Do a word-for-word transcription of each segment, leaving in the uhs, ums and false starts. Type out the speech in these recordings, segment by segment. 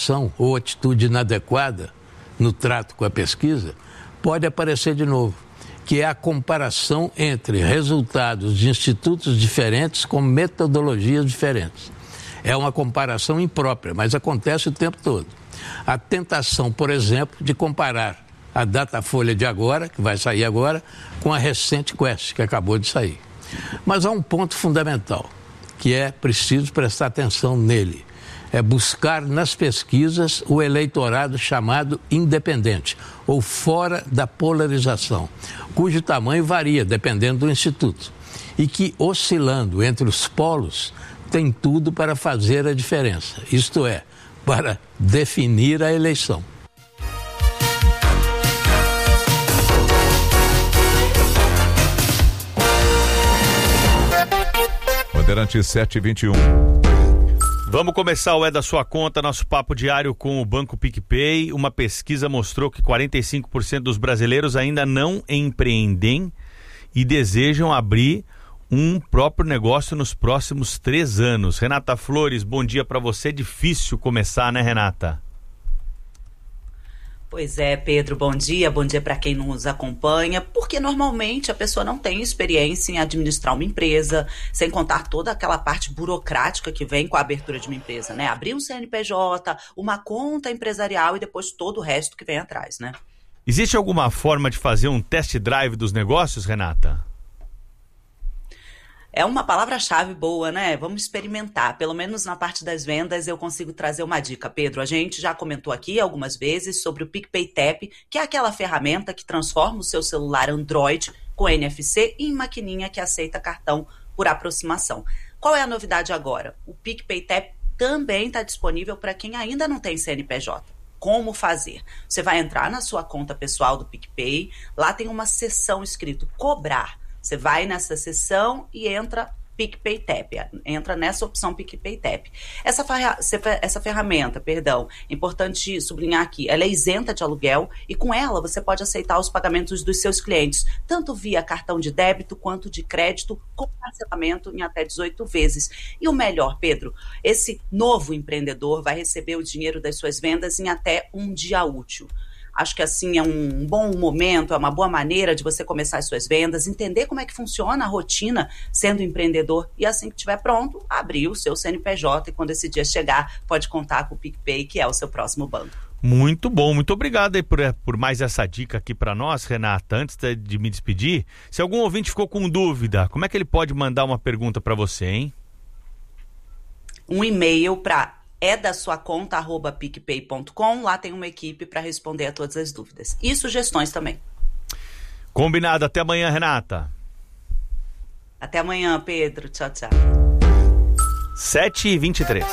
ação ou atitude inadequada no trato com a pesquisa pode aparecer de novo, que é a comparação entre resultados de institutos diferentes com metodologias diferentes. É uma comparação imprópria, mas acontece o tempo todo. A tentação, por exemplo, de comparar a Datafolha de agora, que vai sair agora, com a recente Quest, que acabou de sair. Mas há um ponto fundamental, que é preciso prestar atenção nele. É buscar nas pesquisas o eleitorado chamado independente, ou fora da polarização, cujo tamanho varia dependendo do instituto, e que, oscilando entre os polos, tem tudo para fazer a diferença, isto é, para definir a eleição. Bandeirantes sete e vinte e um. Vamos começar o É da Sua Conta, nosso papo diário com o Banco PicPay. Uma pesquisa mostrou que quarenta e cinco por cento dos brasileiros ainda não empreendem e desejam abrir um próprio negócio nos próximos três anos. Renata Flores, bom dia para você. Difícil começar, né, Renata? Pois é, Pedro, bom dia, bom dia para quem nos acompanha, porque normalmente a pessoa não tem experiência em administrar uma empresa, sem contar toda aquela parte burocrática que vem com a abertura de uma empresa, né? Abrir um C N P J, uma conta empresarial e depois todo o resto que vem atrás, né? Existe alguma forma de fazer um test drive dos negócios, Renata? É uma palavra-chave boa, né? Vamos experimentar. Pelo menos na parte das vendas eu consigo trazer uma dica, Pedro. A gente já comentou aqui algumas vezes sobre o PicPay Tap, que é aquela ferramenta que transforma o seu celular Android com N F C em maquininha que aceita cartão por aproximação. Qual é a novidade agora? O PicPay Tap também está disponível para quem ainda não tem C N P J. Como fazer? Você vai entrar na sua conta pessoal do PicPay, lá tem uma seção escrito cobrar. Você vai nessa seção e entra PicPay Tap, entra nessa opção PicPay Tap. Essa, ferra- essa ferramenta, perdão, importante sublinhar aqui, ela é isenta de aluguel e com ela você pode aceitar os pagamentos dos seus clientes, tanto via cartão de débito quanto de crédito, com parcelamento em até dezoito vezes. E o melhor, Pedro, esse novo empreendedor vai receber o dinheiro das suas vendas em até um dia útil. Acho que assim é um bom momento, é uma boa maneira de você começar as suas vendas, entender como é que funciona a rotina sendo empreendedor e assim que estiver pronto, abrir o seu C N P J e quando esse dia chegar, pode contar com o PicPay, que é o seu próximo banco. Muito bom, muito obrigado aí por, por mais essa dica aqui para nós, Renata. Antes de, de me despedir, se algum ouvinte ficou com dúvida, como é que ele pode mandar uma pergunta para você, hein? Um e-mail para é da sua conta arroba picpay ponto com, lá tem uma equipe para responder a todas as dúvidas e sugestões também. Combinado, até amanhã, Renata. Até amanhã, Pedro, tchau, tchau. sete e vinte e três.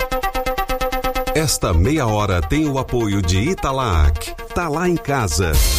Esta meia hora tem o apoio de Italac. Tá lá em casa.